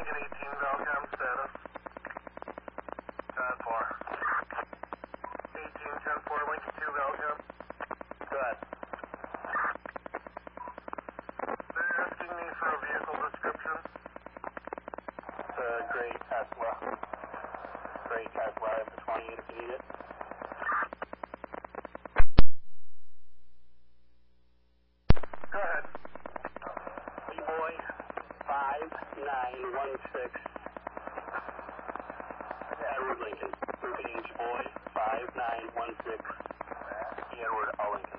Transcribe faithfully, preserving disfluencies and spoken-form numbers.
Lincoln eighteen, Valcom status. ten four. eighteen, ten four, Lincoln two, Valcom. Good. They're asking me for a vehicle description. It's a gray Tesla. Gray Tesla, I have the twenty-eight if you need it. Go ahead. E-Boy five nine one six. Edward Lincoln. Lincoln H. Boy five nine one six. Edward Lincoln.